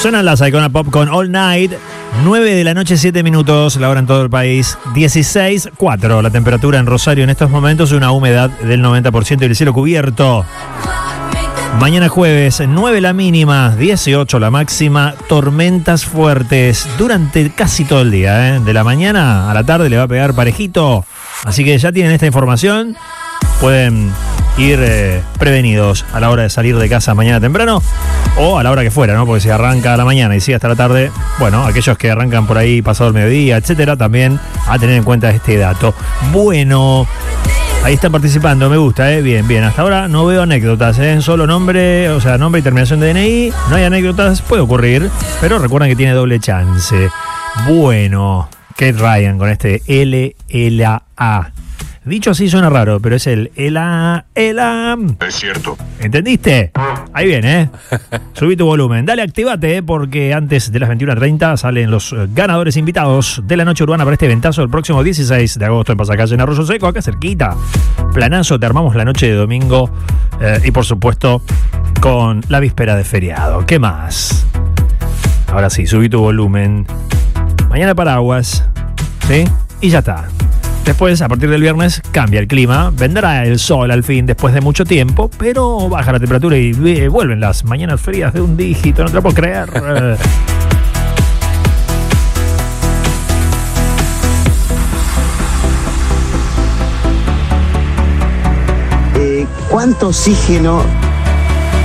Suenan las Icona Pop con All Night. 9 de la noche, 7 minutos, la hora en todo el país. 16,4 la temperatura en Rosario en estos momentos, una humedad del 90% y el cielo cubierto. Mañana jueves, 9 la mínima, 18 la máxima, tormentas fuertes durante casi todo el día, ¿eh? De la mañana a la tarde le va a pegar parejito. Así que ya tienen esta información, pueden ir prevenidos a la hora de salir de casa mañana temprano o a la hora que fuera, ¿no? Porque si arranca a la mañana y sigue hasta la tarde, bueno, aquellos que arrancan por ahí pasado el mediodía, etcétera, también a tener en cuenta este dato. Bueno, ahí están participando, me gusta, bien, bien. Hasta ahora no veo anécdotas, solo nombre, o sea, nombre y terminación de DNI. No hay anécdotas, puede ocurrir, pero recuerden que tiene doble chance. Bueno, Kate Ryan con este LLA. Dicho así suena raro, pero es el ELA. Es cierto. ¿Entendiste? Ahí viene, Subí tu volumen. Dale, activate, porque antes de las 21:30 salen los ganadores invitados de la noche urbana para este eventazo el próximo 16 de agosto en Pasacalle, en Arroyo Seco, acá cerquita. Planazo, te armamos la noche de domingo y por supuesto con la víspera de feriado. ¿Qué más? Ahora sí, subí tu volumen. Mañana paraguas, ¿sí? Y ya está. Después, a partir del viernes, cambia el clima. Vendrá el sol al fin después de mucho tiempo, pero baja la temperatura y vuelven las mañanas frías de un dígito. No te lo puedo creer. ¿Cuánto oxígeno